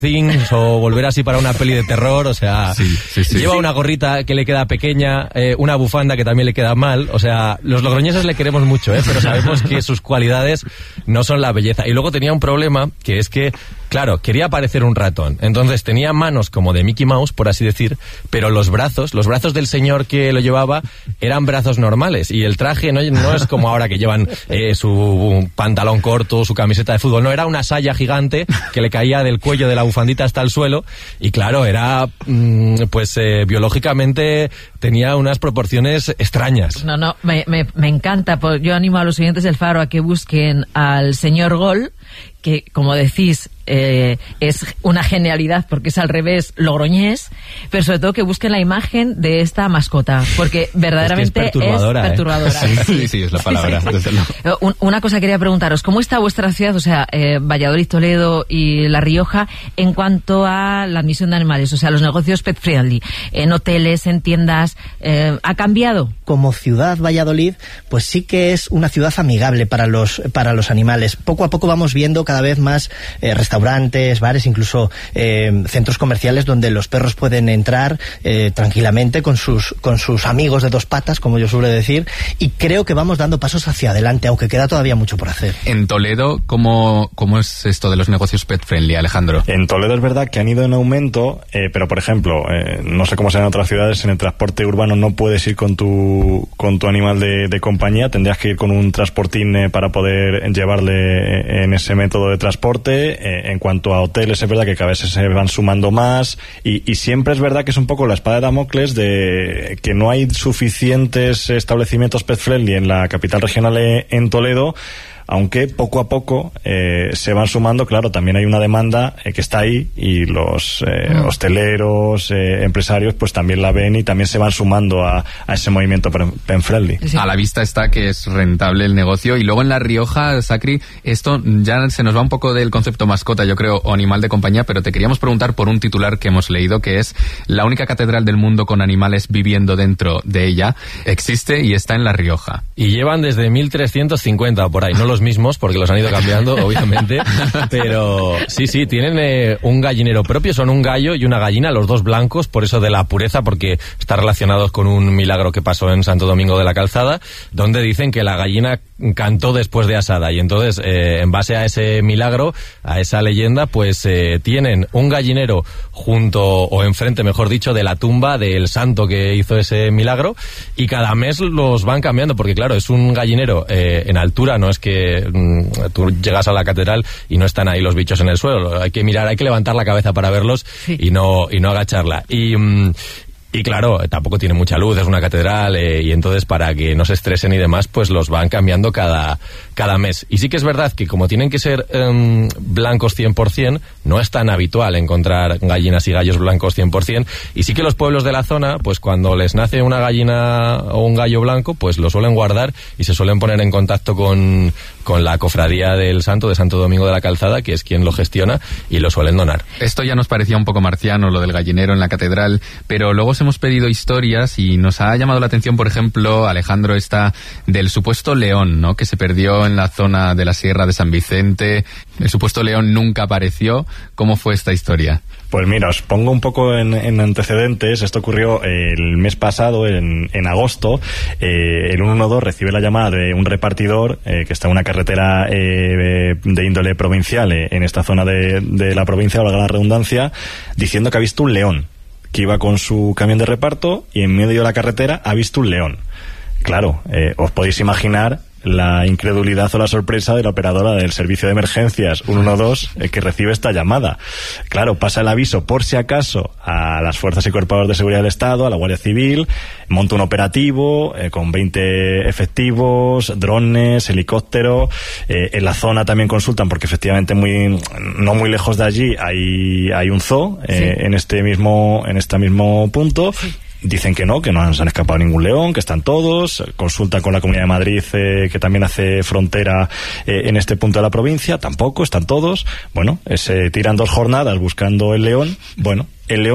Things o volver así para una peli de terror, o sea, lleva una gorrita que le queda pequeña, una bufanda que también le queda mal, o sea, los logroñeses le queremos mucho, pero sabemos que sus cualidades no son la belleza. Y luego tenía un problema, que es que, claro, quería parecer un ratón, entonces tenía manos como de Mickey Mouse, por así decir, pero los brazos del señor que lo llevaba eran brazos normales, y el traje no es como ahora que llevan su pantalón corto, su camiseta de fútbol, no, era una saya gigante que le caía del cuello de la bufandita hasta el suelo, y claro, era biológicamente tenía unas proporciones extrañas. No, me encanta. Yo animo a los oyentes del Faro a que busquen al señor Gol, que, como decís, es una genialidad porque es al revés logroñés, pero sobre todo que busquen la imagen de esta mascota, porque verdaderamente es perturbadora. Sí, es la palabra. Una cosa quería preguntaros, ¿cómo está vuestra ciudad, o sea, Valladolid, Toledo y La Rioja, en cuanto a la admisión de animales, o sea, los negocios pet friendly, en hoteles, en tiendas, ha cambiado? Como ciudad, Valladolid, pues sí que es una ciudad amigable para los animales. Poco a poco vamos viendo cada vez más restaurantes, bares, incluso centros comerciales donde los perros pueden entrar tranquilamente con sus amigos de dos patas, como yo suelo decir, y creo que vamos dando pasos hacia adelante, aunque queda todavía mucho por hacer. En Toledo, ¿cómo es esto de los negocios pet friendly, Alejandro? En Toledo es verdad que han ido en aumento, pero por ejemplo, no sé cómo será en otras ciudades, en el transporte urbano no puedes ir con tu animal de compañía, tendrías que ir con un transportín para poder llevarle en ese método de transporte. En cuanto a hoteles, es verdad que cada vez se van sumando más, y siempre es verdad que es un poco la espada de Damocles de que no hay suficientes establecimientos pet friendly en la capital regional en Toledo, aunque poco a poco se van sumando. Claro, también hay una demanda que está ahí, y los hosteleros, empresarios, pues también la ven y también se van sumando a ese movimiento pet friendly. Sí. A la vista está que es rentable el negocio. Y luego en La Rioja, Sacri, esto ya se nos va un poco del concepto mascota, yo creo, o animal de compañía, pero te queríamos preguntar por un titular que hemos leído, que es: la única catedral del mundo con animales viviendo dentro de ella existe y está en La Rioja. Y llevan desde 1350 por ahí, no los mismos, porque los han ido cambiando, obviamente, pero sí, tienen un gallinero propio, son un gallo y una gallina, los dos blancos, por eso de la pureza, porque está relacionados con un milagro que pasó en Santo Domingo de la Calzada, donde dicen que la gallina cantó después de asada, y entonces, en base a ese milagro, a esa leyenda, pues tienen un gallinero junto, o enfrente, mejor dicho, de la tumba del santo que hizo ese milagro, y cada mes los van cambiando, porque claro, es un gallinero en altura, no es que tú llegas a la catedral y no están ahí los bichos en el suelo, hay que mirar, hay que levantar la cabeza para verlos, y no agacharla. Y claro, tampoco tiene mucha luz, es una catedral, y entonces para que no se estresen y demás, pues los van cambiando cada mes. Y sí que es verdad que como tienen que ser blancos 100%, no es tan habitual encontrar gallinas y gallos blancos 100%, y sí que los pueblos de la zona, pues cuando les nace una gallina o un gallo blanco, pues lo suelen guardar y se suelen poner en contacto con la cofradía del santo, de Santo Domingo de la Calzada, que es quien lo gestiona, y lo suelen donar. Esto ya nos parecía un poco marciano, lo del gallinero en la catedral, pero luego hemos pedido historias y nos ha llamado la atención, por ejemplo, Alejandro, esta del supuesto león, ¿no?, que se perdió en la zona de la Sierra de San Vicente. El supuesto león nunca apareció. ¿Cómo fue esta historia? Pues mira, os pongo un poco en antecedentes. Esto ocurrió el mes pasado, en agosto. El 112 recibe la llamada de un repartidor que está en una carretera de índole provincial en esta zona de la provincia, valga la redundancia, diciendo que ha visto un león, que iba con su camión de reparto y en medio de la carretera ha visto un león. Claro, os podéis imaginar la incredulidad o la sorpresa de la operadora del servicio de emergencias 112 que recibe esta llamada. Claro, pasa el aviso por si acaso a las fuerzas y cuerpos de seguridad del Estado, a la Guardia Civil, monta un operativo con 20 efectivos, drones, helicópteros. En la zona también consultan, porque efectivamente no muy lejos de allí hay un zoo, sí, en este mismo punto. Sí. Dicen que no se han escapado ningún león, que están todos. Consultan con la Comunidad de Madrid, que también hace frontera en este punto de la provincia. Tampoco, están todos. Bueno, se tiran 2 jornadas buscando el león. Bueno, el león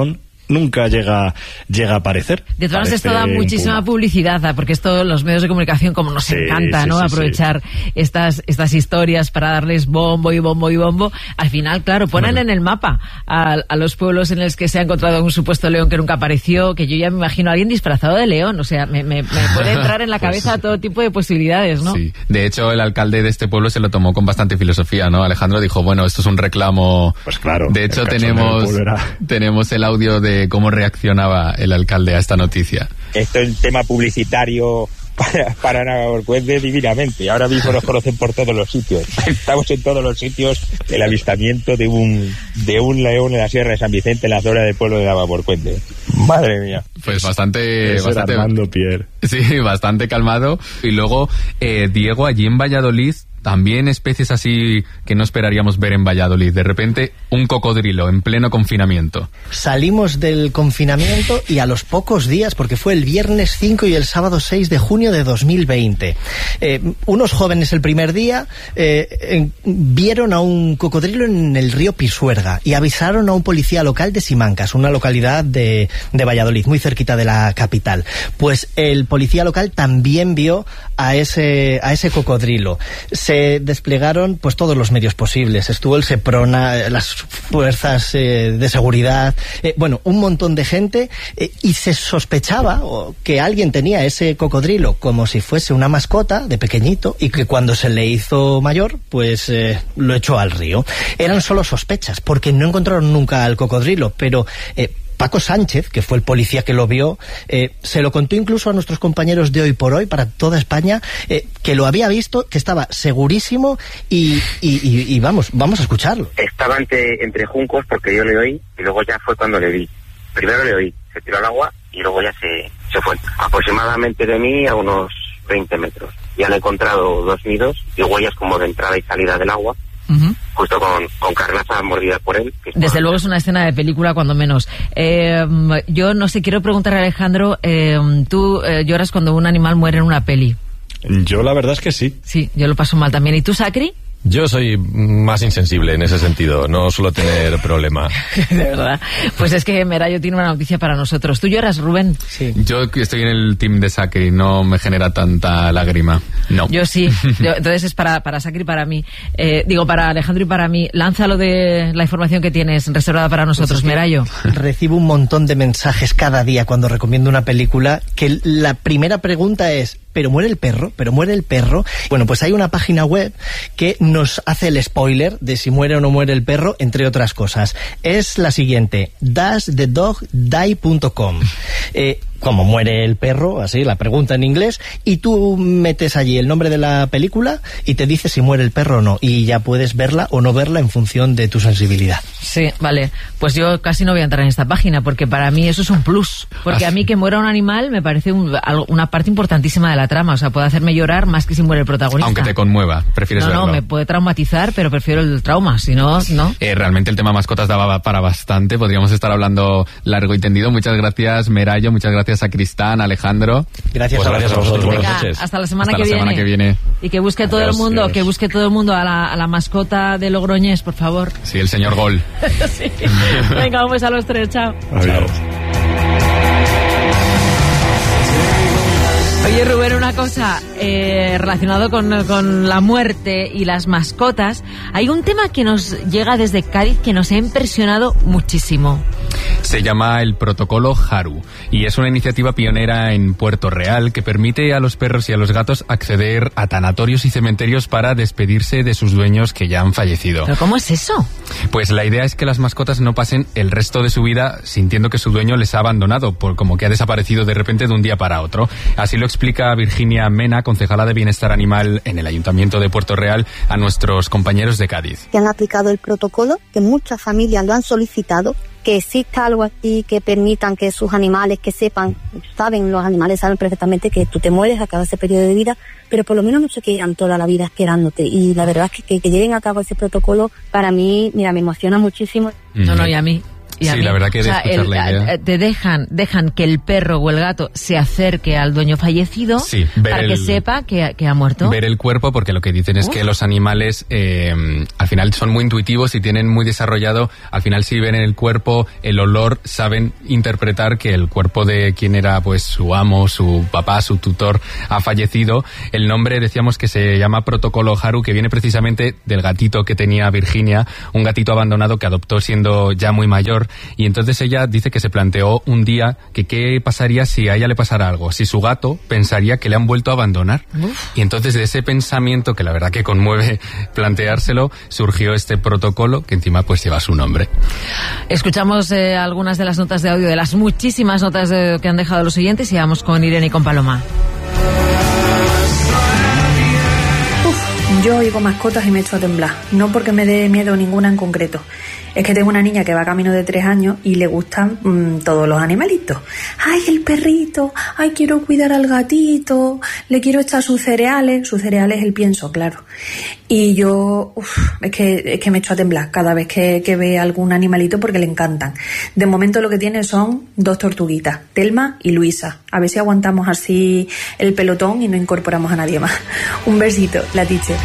nunca llega a aparecer. De todas maneras, esto da muchísima publicidad, porque esto los medios de comunicación, como nos encanta, ¿no? Aprovechar estas historias para darles bombo y bombo y bombo. Al final, claro, ponen en el mapa a los pueblos en los que se ha encontrado un supuesto león que nunca apareció, que yo ya me imagino a alguien disfrazado de león. O sea, me puede entrar en la cabeza todo tipo de posibilidades, ¿no? Sí. De hecho, el alcalde de este pueblo se lo tomó con bastante filosofía, ¿no? Alejandro dijo, bueno, esto es un reclamo. Pues claro. De hecho, tenemos el audio de cómo reaccionaba el alcalde a esta noticia. Esto es un tema publicitario para Navarcuende divinamente. Ahora mismo nos conocen por todos los sitios. Estamos en todos los sitios. El avistamiento de un león en la Sierra de San Vicente, en la zona del pueblo de Navarcuende. Madre mía. Pues bastante Armando Pierre. Sí, bastante calmado. Y luego, Diego, allí en Valladolid, también especies así que no esperaríamos ver en Valladolid. De repente, un cocodrilo en pleno confinamiento. Salimos del confinamiento y a los pocos días, porque fue el viernes 5 y el sábado 6 de junio de 2020, unos jóvenes el primer día vieron a un cocodrilo en el río Pisuerga y avisaron a un policía local de Simancas, una localidad de Valladolid, muy cerquita de la capital. Pues el policía local también vio a ese cocodrilo. Se desplegaron pues todos los medios posibles. Estuvo el Seprona, las fuerzas de seguridad, bueno, un montón de gente, y se sospechaba que alguien tenía ese cocodrilo como si fuese una mascota de pequeñito y que cuando se le hizo mayor pues lo echó al río. Eran solo sospechas porque no encontraron nunca al cocodrilo, pero Paco Sánchez, que fue el policía que lo vio, se lo contó incluso a nuestros compañeros de Hoy por Hoy, para toda España, que lo había visto, que estaba segurísimo y vamos a escucharlo. Estaba entre juncos porque yo le oí y luego ya fue cuando le vi. Primero le oí, se tiró al agua y luego ya se fue. Aproximadamente de mí a unos 20 metros. Ya le he encontrado 2 nidos y huellas como de entrada y salida del agua. Justo con carnaza mordida por él. Desde luego es una escena de película, cuando menos. Yo no sé, quiero preguntarle a Alejandro, ¿tú lloras cuando un animal muere en una peli? Yo la verdad es que sí. Sí, yo lo paso mal también. ¿Y tú, Sacri? Yo soy más insensible en ese sentido, no suelo tener problema. De verdad. Pues es que Merayo tiene una noticia para nosotros. ¿Tú lloras, Rubén? Sí. Yo estoy en el team de Sacri, no me genera tanta lágrima. No. Yo sí. Entonces es para Sacri y para mí. Para Alejandro y para mí. Lánzalo de la información que tienes reservada para nosotros, pues Merayo. Recibo un montón de mensajes cada día cuando recomiendo una película, que la primera pregunta es: ¿pero muere el perro? ¿Pero muere el perro? Bueno, pues hay una página web que nos hace el spoiler de si muere o no muere el perro, entre otras cosas. Es la siguiente: doesthedogdie.com. Como muere el perro, así la pregunta en inglés, y tú metes allí el nombre de la película y te dice si muere el perro o no, y ya puedes verla o no verla en función de tu sensibilidad. Sí, vale. Pues yo casi no voy a entrar en esta página, porque para mí eso es un plus. Porque a mí que muera un animal me parece una parte importantísima de la trama. O sea, puede hacerme llorar más que si muere el protagonista. Aunque te conmueva, prefieres verlo. No, me puede traumatizar, pero prefiero el trauma, si no, no. Realmente el tema mascotas daba para bastante, podríamos estar hablando largo y tendido. Muchas gracias, Merayo, muchas gracias a Cristán, Alejandro. Gracias, pues gracias a vosotros. Venga, buenas noches. Hasta la semana que viene. Y que busque todo el mundo, adiós. Que busque todo el mundo a la mascota de Logroñés, por favor. Sí, el señor Gol. Sí. Venga, un beso a los tres, chao. Adiós. Oye, Rubén, una cosa relacionado con la muerte y las mascotas. Hay un tema que nos llega desde Cádiz que nos ha impresionado muchísimo. Se llama el Protocolo Haru y es una iniciativa pionera en Puerto Real que permite a los perros y a los gatos acceder a tanatorios y cementerios para despedirse de sus dueños que ya han fallecido. ¿Pero cómo es eso? Pues la idea es que las mascotas no pasen el resto de su vida sintiendo que su dueño les ha abandonado, como que ha desaparecido de repente de un día para otro. Así lo explica Virginia Mena, concejala de Bienestar Animal en el Ayuntamiento de Puerto Real, a nuestros compañeros de Cádiz. Que han aplicado el protocolo, que muchas familias lo han solicitado, que exista algo aquí que permitan que sus animales, que los animales saben perfectamente que tú te mueres, acaba ese periodo de vida, pero por lo menos no se quedan toda la vida esperándote. Y la verdad es que lleguen a cabo ese protocolo, para mí, mira, me emociona muchísimo. No, y a mí. Y sí, la verdad que escuchar la idea. Te dejan que el perro o el gato se acerque al dueño fallecido, sí, para que sepa que ha muerto. Ver el cuerpo, porque lo que dicen es que los animales al final son muy intuitivos y tienen muy desarrollado, al final si ven el cuerpo, el olor, saben interpretar que el cuerpo de quien era pues su amo, su papá, su tutor ha fallecido. El nombre decíamos que se llama Protocolo Haru, que viene precisamente del gatito que tenía Virginia, un gatito abandonado que adoptó siendo ya muy mayor. Y entonces ella dice que se planteó un día que qué pasaría si a ella le pasara algo, si su gato pensaría que le han vuelto a abandonar. Y entonces de ese pensamiento, que la verdad que conmueve planteárselo, surgió este protocolo que encima pues lleva su nombre. Escuchamos algunas de las notas de audio, de las muchísimas notas que han dejado los oyentes, y vamos con Irene y con Paloma. Yo oigo mascotas y me echo a temblar, no porque me dé miedo ninguna en concreto. Es que tengo una niña que va camino de 3 años y le gustan todos los animalitos. ¡Ay, el perrito! ¡Ay, quiero cuidar al gatito! Le quiero echar sus cereales. Sus cereales el pienso, claro. Y yo, es que me echo a temblar cada vez que ve algún animalito porque le encantan. De momento lo que tiene son 2 tortuguitas, Telma y Luisa. A ver si aguantamos así el pelotón y no incorporamos a nadie más. Un besito, la teacher.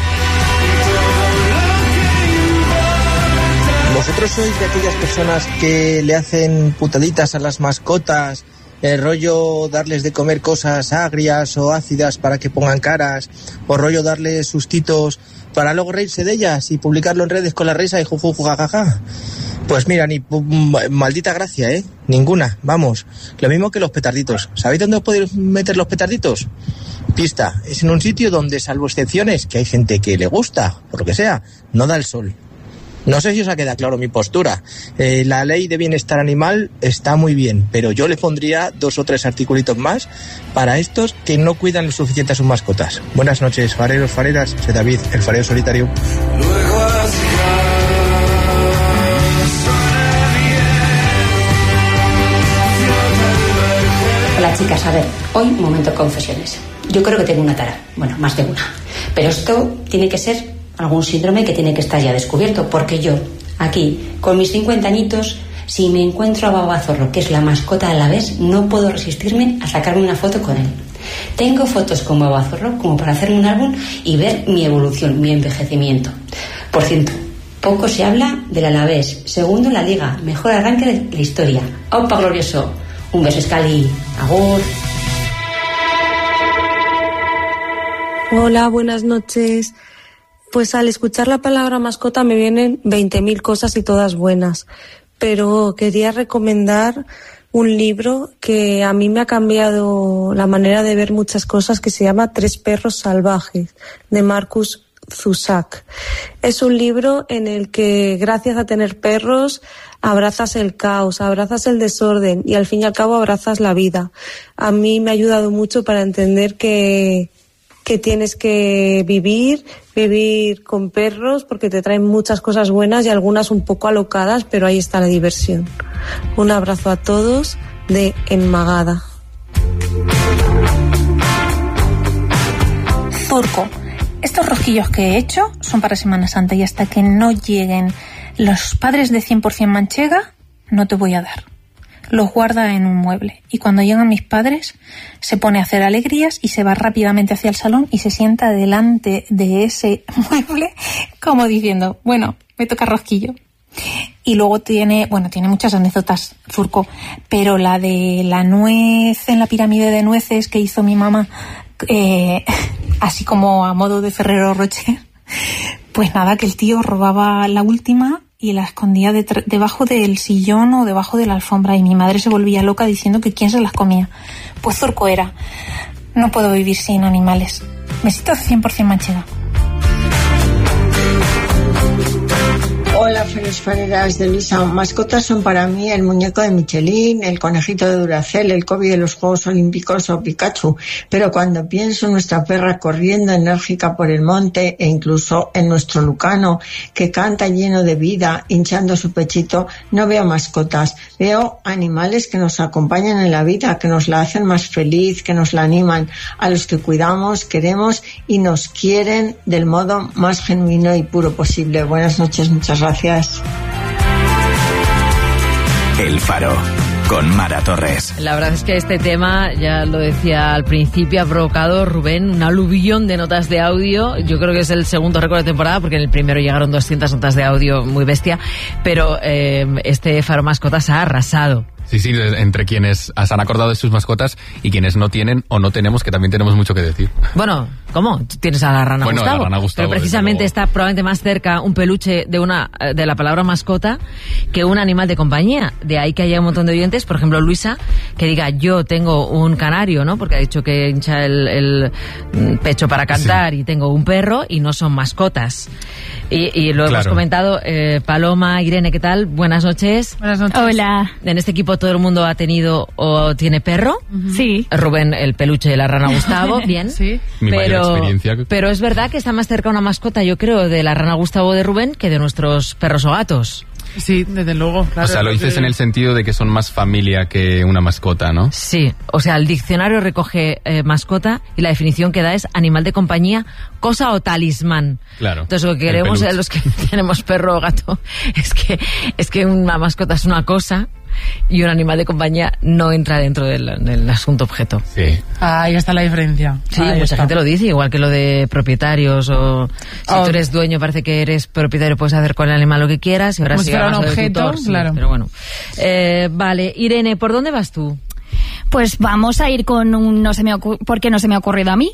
¿Vosotros sois de aquellas personas que le hacen putaditas a las mascotas, el rollo darles de comer cosas agrias o ácidas para que pongan caras, o rollo darles sustitos para luego reírse de ellas y publicarlo en redes con la risa y jujuju jajaja? Pues mira, ni maldita gracia, ninguna, vamos. Lo mismo que los petarditos. ¿Sabéis dónde os podéis meter los petarditos? Pista, es en un sitio donde, salvo excepciones, que hay gente que le gusta, por lo que sea, no da el sol. No sé si os ha quedado claro mi postura. La ley de bienestar animal está muy bien, pero yo le pondría 2 o 3 articulitos más para estos que no cuidan lo suficiente a sus mascotas. Buenas noches, fareros, fareras. Soy David, el farero solitario. Hola chicas, a ver, hoy momento confesiones. Yo creo que tengo una tara, bueno, más de una. Pero esto tiene que ser algún síndrome que tiene que estar ya descubierto, porque yo, aquí, con mis 50 añitos, si me encuentro a Babazorro, que es la mascota de Alavés, no puedo resistirme a sacarme una foto con él. Tengo fotos con Babazorro como para hacerme un álbum y ver mi evolución, mi envejecimiento. Por cierto, poco se habla del Alavés, segundo en la Liga, mejor arranque de la historia. ¡Opa, glorioso! Un beso, Scali. Agur. Hola, buenas noches. Pues al escuchar la palabra mascota me vienen 20.000 cosas y todas buenas, pero quería recomendar un libro que a mí me ha cambiado la manera de ver muchas cosas, que se llama 3 perros salvajes, de Marcus Zusak. Es un libro en el que, gracias a tener perros, abrazas el caos, abrazas el desorden y al fin y al cabo abrazas la vida. A mí me ha ayudado mucho para entender que tienes que vivir con perros porque te traen muchas cosas buenas y algunas un poco alocadas, pero ahí está la diversión. Un abrazo a todos de Enmagada. Zurco, estos rosquillos que he hecho son para Semana Santa y hasta que no lleguen los padres de 100% manchega no te voy a dar. Los guarda en un mueble y cuando llegan mis padres se pone a hacer alegrías y se va rápidamente hacia el salón y se sienta delante de ese mueble como diciendo, bueno, me toca rosquillo. Y luego tiene muchas anécdotas, Zurco, pero la de la nuez en la pirámide de nueces que hizo mi mamá, así como a modo de Ferrero Rocher, pues nada, que el tío robaba la última y la escondía debajo del sillón o debajo de la alfombra y mi madre se volvía loca diciendo que quién se las comía. Pues Zurco era. No puedo vivir sin animales. Besitos 100% manchega. Hola, fareras de Luisa. Mascotas son para mí el muñeco de Michelin, el conejito de Duracell, el Kobe de los Juegos Olímpicos o Pikachu. Pero cuando pienso en nuestra perra corriendo enérgica por el monte e incluso en nuestro Lucano, que canta lleno de vida, hinchando su pechito, no veo mascotas. Veo animales que nos acompañan en la vida, que nos la hacen más feliz, que nos la animan, a los que cuidamos, queremos y nos quieren del modo más genuino y puro posible. Buenas noches, muchas gracias. El Faro, con Mara Torres. La verdad es que este tema, ya lo decía al principio, ha provocado, Rubén, un aluvión de notas de audio. Yo creo que es el segundo récord de temporada, porque en el primero llegaron 200 notas de audio, muy bestia, pero este Faro Mascotas ha arrasado. Sí, entre quienes se han acordado de sus mascotas y quienes no tienen o no tenemos, que también tenemos mucho que decir. Bueno, ¿cómo? Tú tienes a la rana Gustavo. La rana Gustavo, pero precisamente está probablemente más cerca un peluche de la palabra mascota que un animal de compañía. De ahí que haya un montón de oyentes, por ejemplo Luisa, que diga, yo tengo un canario, ¿no? Porque ha dicho que hincha el pecho para cantar, y tengo un perro, y no son mascotas. Y lo hemos comentado. Paloma, Irene, ¿qué tal? Buenas noches. Buenas noches. Hola. En este equipo todo el mundo ha tenido o tiene perro. Sí. Rubén, el peluche de la rana Gustavo, bien. Sí. Pero es verdad que está más cerca una mascota, yo creo, de la rana Gustavo de Rubén que de nuestros perros o gatos. Sí, desde luego. Claro, o sea, lo dices en el sentido de que son más familia que una mascota, ¿no? Sí, o sea, el diccionario recoge mascota y la definición que da es animal de compañía, cosa o talismán. Claro. Entonces lo que queremos los que tenemos perro o gato es que una mascota es una cosa y un animal de compañía no entra dentro del asunto objeto. Sí. Ahí está la diferencia. Sí, mucha gente lo dice, igual que lo de propietarios o si tú eres dueño, parece que eres propietario, puedes hacer con el animal lo que quieras, y ahora como si fuera un objeto, claro. Pero bueno. Vale, Irene, ¿por dónde vas tú? Pues vamos a ir con un ¿por qué no se me ha ocurrido a mí?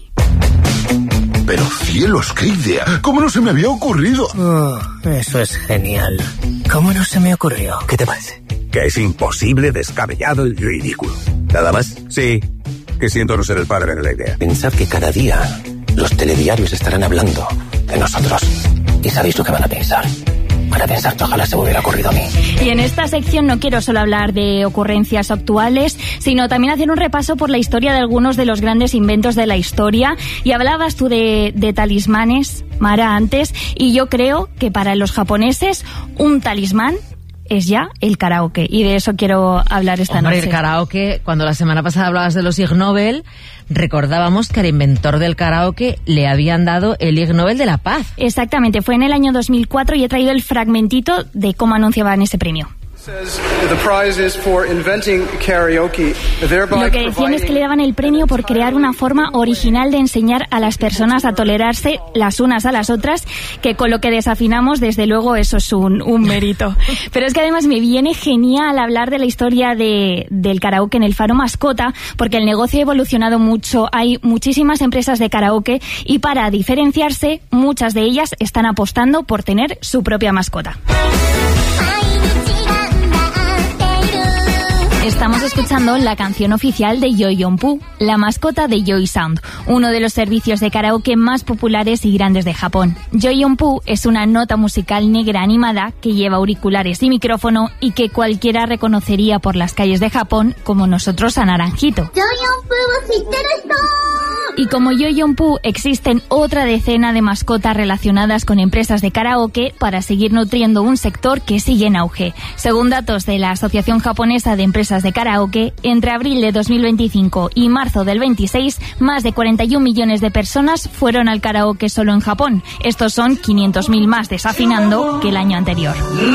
Pero cielos, qué idea. ¿Cómo no se me había ocurrido? Oh, eso es genial. ¿Cómo no se me ocurrió? ¿Qué te parece? Que es imposible, descabellado y ridículo. ¿Nada más? Sí, que siento no ser el padre de la idea. Pensad que cada día los telediarios estarán hablando de nosotros. ¿Y sabéis lo que van a pensar? Van a pensar que ojalá se me hubiera ocurrido a mí. Y en esta sección no quiero solo hablar de ocurrencias actuales, sino también hacer un repaso por la historia de algunos de los grandes inventos de la historia. Y hablabas tú de talismanes, Mara, antes, y yo creo que para los japoneses un talismán es ya el karaoke, y de eso quiero hablar esta noche. El karaoke, cuando la semana pasada hablabas de los Ig Nobel, recordábamos que al inventor del karaoke le habían dado el Ig Nobel de la Paz. Exactamente, fue en el año 2004 y he traído el fragmentito de cómo anunciaban ese premio. Lo que decían es que le daban el premio por crear una forma original de enseñar a las personas a tolerarse las unas a las otras, que con lo que desafinamos, desde luego, eso es un mérito. Pero es que además me viene genial hablar de la historia del karaoke en el Faro Mascota, porque el negocio ha evolucionado mucho, hay muchísimas empresas de karaoke y para diferenciarse, muchas de ellas están apostando por tener su propia mascota. Estamos escuchando la canción oficial de Yoyompu, la mascota de Joy Sound, uno de los servicios de karaoke más populares y grandes de Japón. Yoyompu es una nota musical negra animada que lleva auriculares y micrófono y que cualquiera reconocería por las calles de Japón, como nosotros a Naranjito. Y como Yoyompu, existen otra decena de mascotas relacionadas con empresas de karaoke para seguir nutriendo un sector que sigue en auge. Según datos de la Asociación Japonesa de Empresas de Karaoke, entre abril de 2025 y marzo del 26, más de 41 millones de personas fueron al karaoke solo en Japón. Estos son 500.000 más desafinando que el año anterior.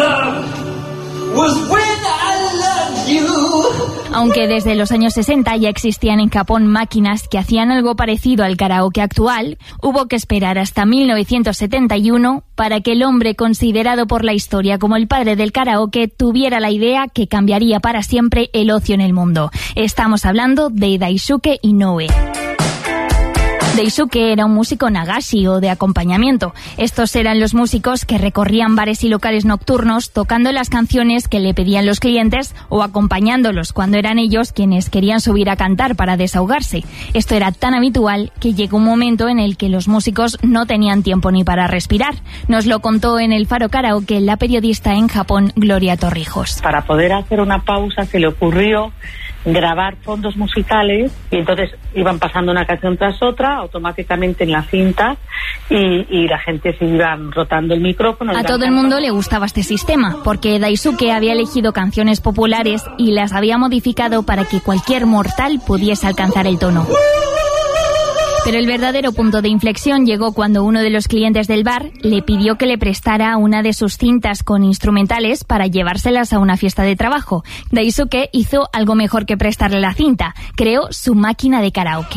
Aunque desde los años 60 ya existían en Japón máquinas que hacían algo parecido al karaoke actual, hubo que esperar hasta 1971 para que el hombre considerado por la historia como el padre del karaoke tuviera la idea que cambiaría para siempre el ocio en el mundo. Estamos hablando de Daisuke Inoue. Daisuke era un músico nagashi o de acompañamiento. Estos eran los músicos que recorrían bares y locales nocturnos tocando las canciones que le pedían los clientes o acompañándolos cuando eran ellos quienes querían subir a cantar para desahogarse. Esto era tan habitual que llegó un momento en el que los músicos no tenían tiempo ni para respirar. Nos lo contó en el Faro Karaoke la periodista en Japón, Gloria Torrijos. Para poder hacer una pausa se le ocurrió grabar fondos musicales y entonces iban pasando una canción tras otra automáticamente en la cinta y la gente se iba rotando el micrófono. A todo el mundo le gustaba este sistema porque Daisuke había elegido canciones populares y las había modificado para que cualquier mortal pudiese alcanzar el tono. Pero el verdadero punto de inflexión llegó cuando uno de los clientes del bar le pidió que le prestara una de sus cintas con instrumentales para llevárselas a una fiesta de trabajo. Daisuke hizo algo mejor que prestarle la cinta. Creó su máquina de karaoke.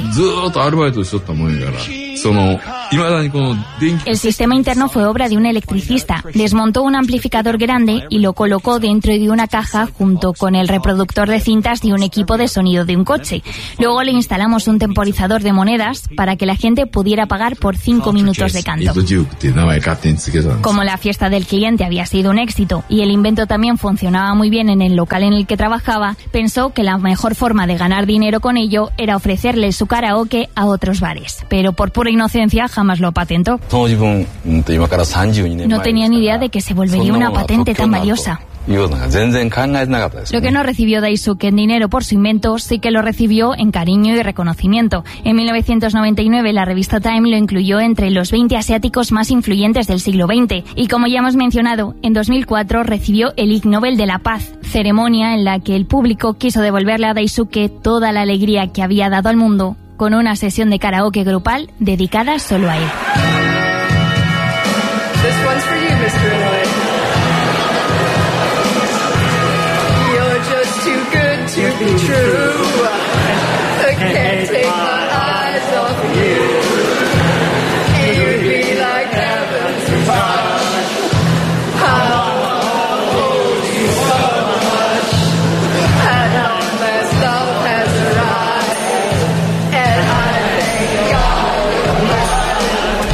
El sistema interno fue obra de un electricista. Desmontó un amplificador grande y lo colocó dentro de una caja junto con el reproductor de cintas de un equipo de sonido de un coche. Luego le instalamos un temporizador de monedas para que la gente pudiera pagar por 5 minutos de canto. Como la fiesta del cliente había sido un éxito y el invento también funcionaba muy bien en el local en el que trabajaba, pensó que la mejor forma de ganar dinero con ello era ofrecerle su karaoke a otros bares. Pero por pura inocencia jamás lo patentó. No tenía ni idea de que se volvería una patente tan valiosa. Lo que no recibió Daisuke en dinero por su invento, sí que lo recibió en cariño y reconocimiento. En 1999 la revista Time lo incluyó entre los 20 asiáticos más influyentes del siglo XX. Y como ya hemos mencionado, en 2004 recibió el Ig Nobel de la Paz, ceremonia en la que el público quiso devolverle a Daisuke toda la alegría que había dado al mundo con una sesión de karaoke grupal dedicada solo a él. This one's for you, Mr. Illinois.